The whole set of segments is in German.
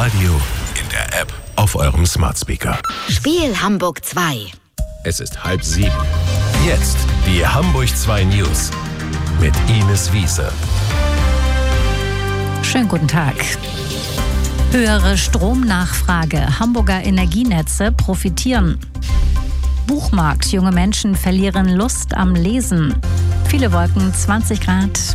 Radio, in der App, auf eurem Smart Speaker. Spiel Hamburg 2. Es ist 6:30. Jetzt die Hamburg 2 News mit Ines Wiese. Schönen guten Tag. Höhere Stromnachfrage. Hamburger Energienetze profitieren. Buchmarkt. Junge Menschen verlieren Lust am Lesen. Viele Wolken, 20 Grad.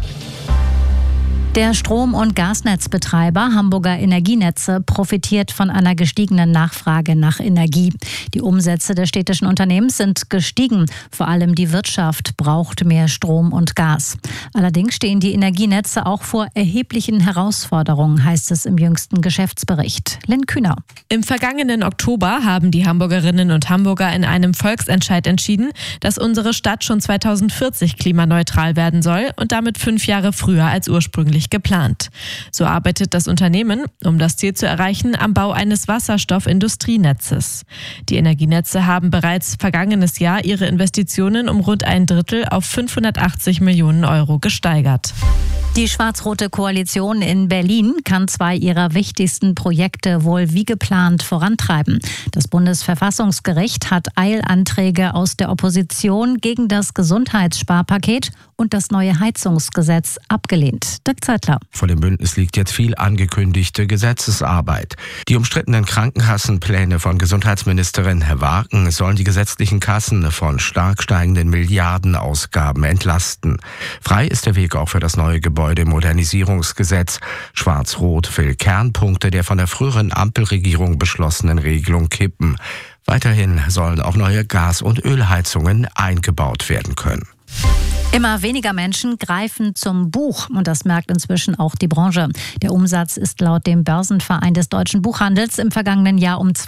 Der Strom- und Gasnetzbetreiber Hamburger Energienetze profitiert von einer gestiegenen Nachfrage nach Energie. Die Umsätze des städtischen Unternehmens sind gestiegen. Vor allem die Wirtschaft braucht mehr Strom und Gas. Allerdings stehen die Energienetze auch vor erheblichen Herausforderungen, heißt es im jüngsten Geschäftsbericht. Lynn Kühner. Im vergangenen Oktober haben die Hamburgerinnen und Hamburger in einem Volksentscheid entschieden, dass unsere Stadt schon 2040 klimaneutral werden soll und damit 5 Jahre früher als ursprünglich geplant. So arbeitet das Unternehmen, um das Ziel zu erreichen, am Bau eines Wasserstoffindustrienetzes. Die Energienetze haben bereits vergangenes Jahr ihre Investitionen um rund 1/3 auf 580 Millionen Euro gesteigert. Die schwarz-rote Koalition in Berlin kann 2 ihrer wichtigsten Projekte wohl wie geplant vorantreiben. Das Bundesverfassungsgericht hat Eilanträge aus der Opposition gegen das Gesundheitssparpaket und das neue Heizungsgesetz abgelehnt. Dirk Zeitler. Vor dem Bündnis liegt jetzt viel angekündigte Gesetzesarbeit. Die umstrittenen Krankenkassenpläne von Gesundheitsministerin Wagen sollen die gesetzlichen Kassen von stark steigenden Milliardenausgaben entlasten. Frei ist der Weg auch für das neue Gebäudemodernisierungsgesetz. Schwarz-Rot will Kernpunkte der von der früheren Ampelregierung beschlossenen Regelung kippen. Weiterhin sollen auch neue Gas- und Ölheizungen eingebaut werden können. Immer weniger Menschen greifen zum Buch und das merkt inzwischen auch die Branche. Der Umsatz ist laut dem Börsenverein des deutschen Buchhandels im vergangenen Jahr um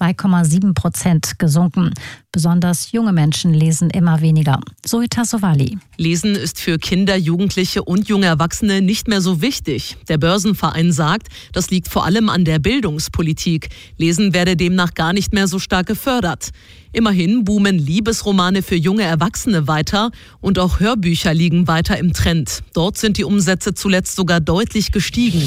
2,7% gesunken. Besonders junge Menschen lesen immer weniger. Zoe Tassovali. Lesen ist für Kinder, Jugendliche und junge Erwachsene nicht mehr so wichtig. Der Börsenverein sagt, das liegt vor allem an der Bildungspolitik. Lesen werde demnach gar nicht mehr so stark gefördert. Immerhin boomen Liebesromane für junge Erwachsene weiter und auch Hörbücher liegen weiter im Trend. Dort sind die Umsätze zuletzt sogar deutlich gestiegen.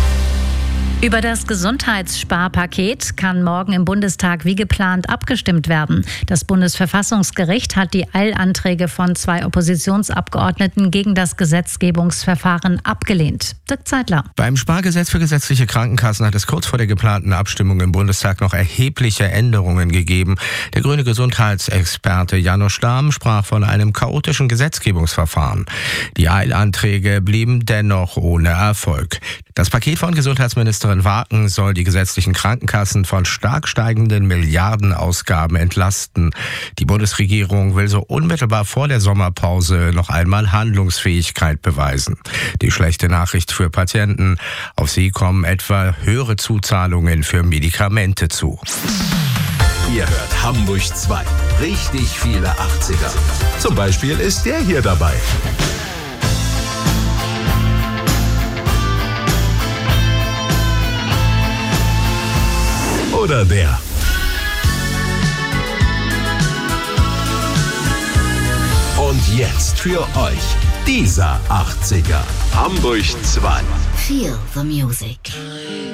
Über das Gesundheitssparpaket kann morgen im Bundestag wie geplant abgestimmt werden. Das Bundesverfassungsgericht hat die Eilanträge von 2 Oppositionsabgeordneten gegen das Gesetzgebungsverfahren abgelehnt. Dirk Zeitler. Beim Spargesetz für gesetzliche Krankenkassen hat es kurz vor der geplanten Abstimmung im Bundestag noch erhebliche Änderungen gegeben. Der grüne Gesundheitsexperte Janusz Stamm sprach von einem chaotischen Gesetzgebungsverfahren. Die Eilanträge blieben dennoch ohne Erfolg. Das Paket von Gesundheitsministerin Wagen soll die gesetzlichen Krankenkassen von stark steigenden Milliardenausgaben entlasten. Die Bundesregierung will so unmittelbar vor der Sommerpause noch einmal Handlungsfähigkeit beweisen. Die schlechte Nachricht für Patienten: Auf sie kommen etwa höhere Zuzahlungen für Medikamente zu. Ihr hört Hamburg 2. Richtig viele 80er. Zum Beispiel ist der hier dabei. Oder der. Und jetzt für euch dieser 80er. Hamburg 2. Feel the music.